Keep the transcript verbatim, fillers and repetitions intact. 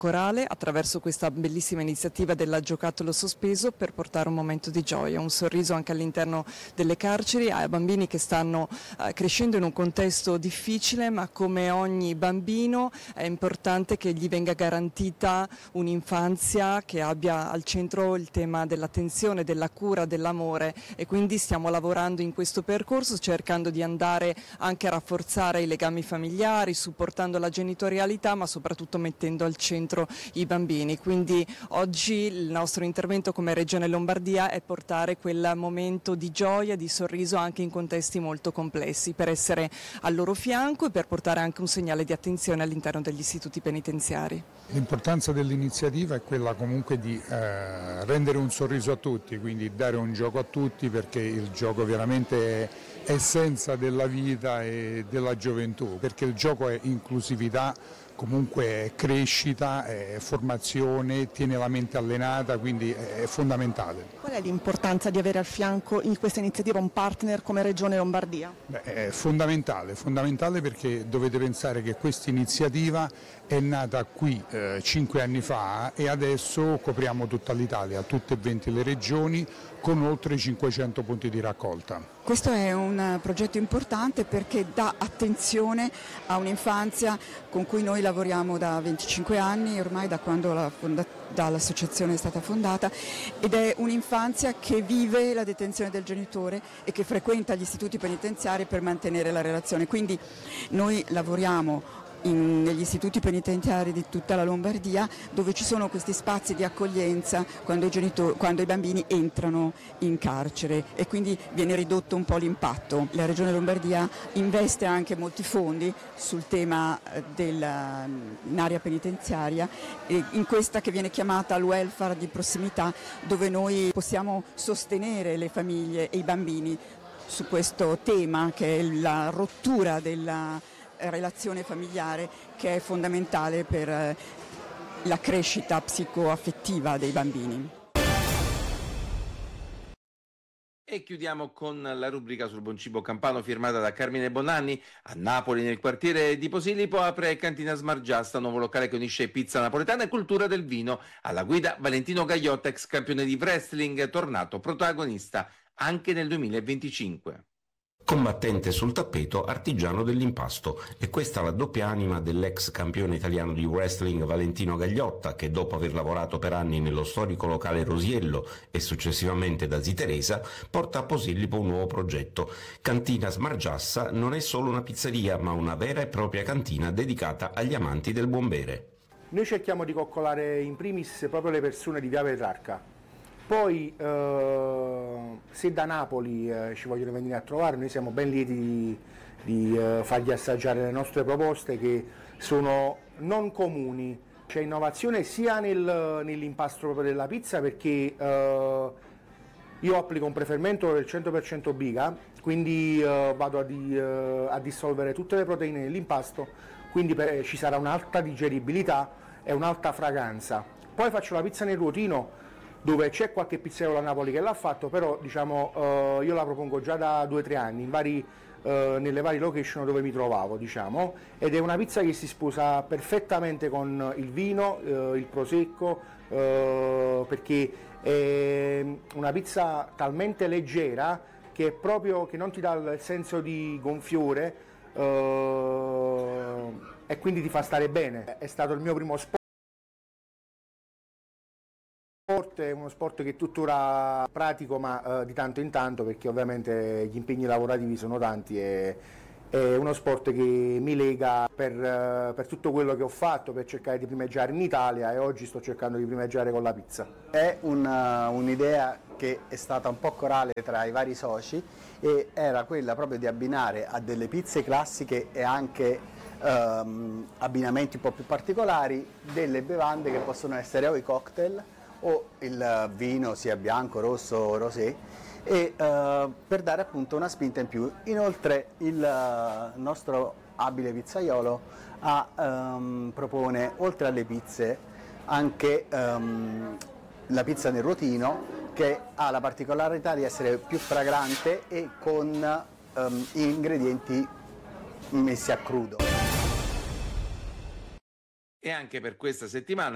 corale attraverso questa bellissima iniziativa della giocattolo sospeso per portare un momento di gioia, un sorriso anche all'interno delle carceri ai bambini che stanno eh, crescendo in un contesto difficile, ma come ogni bambino è importante che gli venga garantita un'infanzia che abbia al centro il tema dell'attenzione, della cura, dell'amore, e quindi stiamo lavorando in questo percorso cercando di andare anche a rafforzare i legami familiari, supportando la genitorialità, ma soprattutto mettendo al centro i bambini. Quindi oggi il nostro intervento come Regione Lombardia è portare quel momento di gioia, di sorriso anche in contesti molto complessi, per essere al loro fianco e per portare anche un segnale di attenzione all'interno degli istituti penitenziari. L'importanza dell'iniziativa è quella comunque di eh, rendere un sorriso a tutti, quindi dare un gioco a tutti, perché il gioco veramente è essenza della vita e della gioventù, perché il gioco è inclusività, comunque è crescita, è formazione, tiene la mente allenata, quindi è fondamentale. Qual è l'importanza di avere al fianco in questa iniziativa un partner come Regione Lombardia? Beh, è fondamentale, fondamentale perché dovete pensare che questa iniziativa è nata qui eh, cinque anni fa e adesso copriamo tutta l'Italia, tutte e venti le regioni, con oltre cinquecento punti di raccolta. Questo è un progetto importante perché dà attenzione a un'infanzia con cui noi lavoriamo da venticinque anni, ormai da quando la fonda- l'associazione è stata fondata, ed è un'infanzia che vive la detenzione del genitore e che frequenta gli istituti penitenziari per mantenere la relazione. Quindi noi lavoriamo In, negli istituti penitenziari di tutta la Lombardia, dove ci sono questi spazi di accoglienza quando i, genitori, quando i bambini entrano in carcere, e quindi viene ridotto un po' l'impatto. La Regione Lombardia investe anche molti fondi sul tema dell'area penitenziaria, e in questa che viene chiamata il welfare di prossimità, dove noi possiamo sostenere le famiglie e i bambini su questo tema che è la rottura della relazione familiare, che è fondamentale per la crescita psicoaffettiva dei bambini. E chiudiamo con la rubrica sul buon cibo campano firmata da Carmine Bonanni. A Napoli, nel quartiere di Posillipo, apre Cantina Smargiasta, nuovo locale che unisce pizza napoletana e cultura del vino. Alla guida Valentino Gagliotta, ex campione di wrestling, tornato protagonista anche nel duemilaventicinque. Combattente sul tappeto, artigiano dell'impasto. E questa la doppia anima dell'ex campione italiano di wrestling Valentino Gagliotta, che dopo aver lavorato per anni nello storico locale Rosiello e successivamente da Zia Teresa, porta a Posillipo un nuovo progetto. Cantina Smargiassa non è solo una pizzeria, ma una vera e propria cantina dedicata agli amanti del buon bere. Noi cerchiamo di coccolare in primis proprio le persone di Via Petrarca. Poi eh, se da Napoli eh, ci vogliono venire a trovare, noi siamo ben lieti di, di eh, fargli assaggiare le nostre proposte, che sono non comuni. C'è innovazione sia nel, nell'impasto proprio della pizza, perché eh, io applico un prefermento del cento per cento biga, quindi eh, vado a, di, eh, a dissolvere tutte le proteine nell'impasto, quindi per, ci sarà un'alta digeribilità e un'alta fragranza. Poi faccio la pizza nel ruotino, dove c'è qualche pizzaiolo a Napoli che l'ha fatto, però diciamo eh, io la propongo già da due o tre anni in vari, eh, nelle varie location dove mi trovavo, diciamo, ed è una pizza che si sposa perfettamente con il vino, eh, il prosecco, eh, perché è una pizza talmente leggera che è proprio che non ti dà il senso di gonfiore, eh, e quindi ti fa stare bene. È stato il mio primo sport. È uno sport che tuttora pratico, ma eh, di tanto in tanto, perché ovviamente gli impegni lavorativi sono tanti, e è uno sport che mi lega per, eh, per tutto quello che ho fatto per cercare di primeggiare in Italia, e oggi sto cercando di primeggiare con la pizza. È una, un'idea che è stata un po' corale tra i vari soci, e era quella proprio di abbinare a delle pizze classiche e anche ehm, abbinamenti un po' più particolari delle bevande che possono essere o i cocktail o il vino sia bianco, rosso o rosé, e uh, per dare appunto una spinta in più. Inoltre il uh, nostro abile pizzaiolo ha, um, propone oltre alle pizze anche um, la pizza nel ruotino, che ha la particolarità di essere più fragrante e con um, ingredienti messi a crudo. E anche per questa settimana